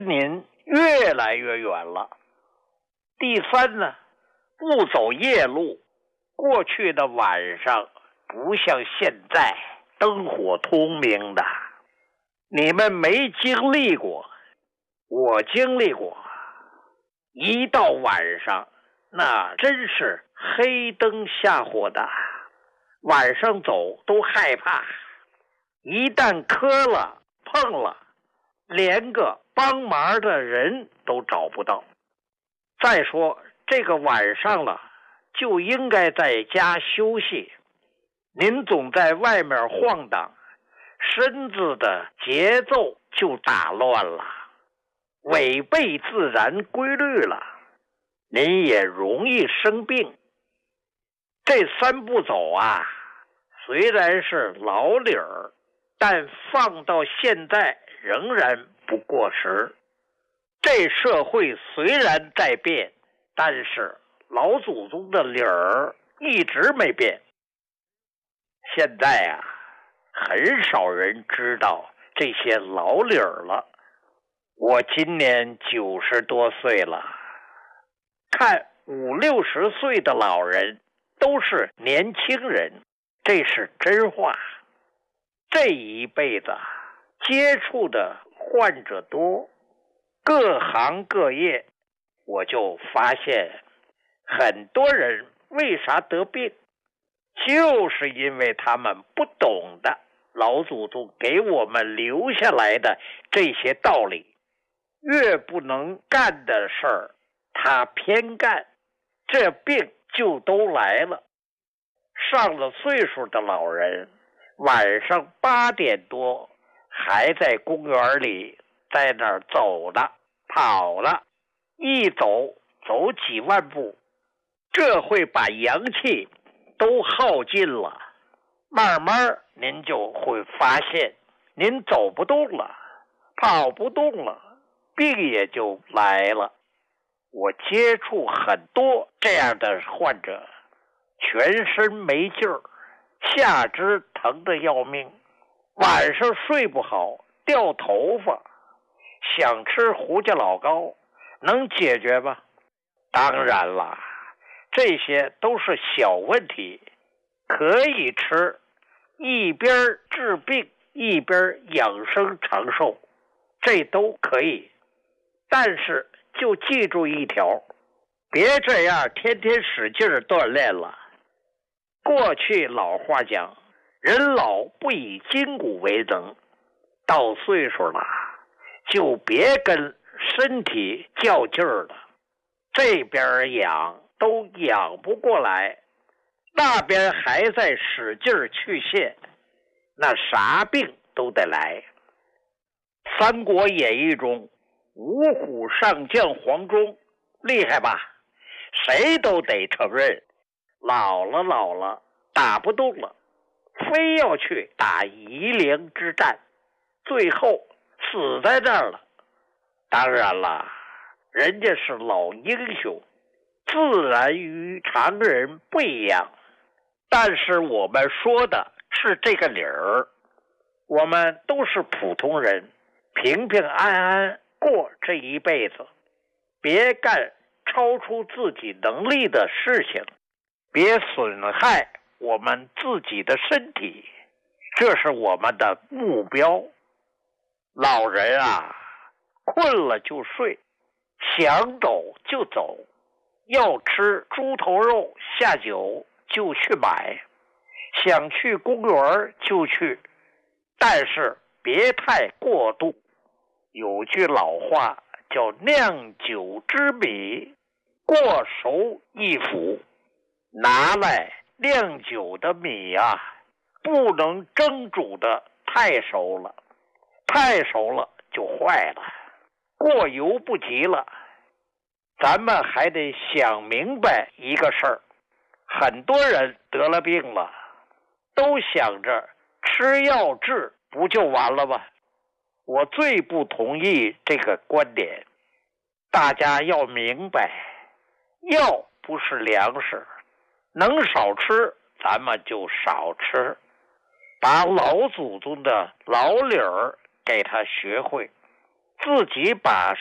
您越来越远了。第三呢，不走夜路。过去的晚上不像现在灯火通明的，你们没经历过，我经历过。一到晚上，那真是黑灯瞎火的，晚上走都害怕，一旦磕了碰了，连个帮忙的人都找不到。再说这个晚上了，就应该在家休息，您总在外面晃荡，身子的节奏就打乱了，违背自然规律了，您也容易生病。这三步走啊，虽然是老理儿，但放到现在仍然不过时。这社会虽然在变，但是老祖宗的理儿一直没变。现在啊，很少人知道这些老理儿了。我今年90多岁了，看50、60岁的老人都是年轻人，这是真话。这一辈子接触的患者多，各行各业，我就发现很多人为啥得病，就是因为他们不懂得老祖宗给我们留下来的这些道理。越不能干的事儿，他偏干，这病就都来了。上了岁数的老人，晚上8点多还在公园里在那儿走呢，跑了，一走几万步，这会把阳气都耗尽了。慢慢您就会发现，您走不动了，跑不动了，病也就来了。我接触很多这样的患者，全身没劲儿，下肢疼得要命，晚上睡不好，掉头发，想吃胡家老膏，能解决吗？当然了，这些都是小问题，可以吃，一边治病一边养生长寿，这都可以。但是就记住一条，别这样天天使劲锻炼了。过去老话讲，人老不以筋骨为能，到岁数了就别跟身体较劲儿了，这边养都养不过来，那边还在使劲去泄，那啥病都得来。三国演义中，五虎上将黄忠厉害吧？谁都得承认，老了打不动了，非要去打夷陵之战，最后死在那儿了。当然了，人家是老英雄，自然与常人不一样，但是我们说的是这个理儿。我们都是普通人，平平安安过这一辈子，别干超出自己能力的事情，别损害我们自己的身体，这是我们的目标。老人啊，困了就睡，想走就走，要吃猪头肉下酒就去买，想去公园就去，但是别太过度。有句老话叫酿酒之米，过熟易腐。拿来酿酒的米啊，不能蒸煮的太熟了，太熟了就坏了，过犹不及了。咱们还得想明白一个事儿，很多人得了病了，都想着吃药治不就完了吗？我最不同意这个观点。大家要明白，药不是粮食，能少吃咱们就少吃，把老祖宗的老理儿给他学会， 自己把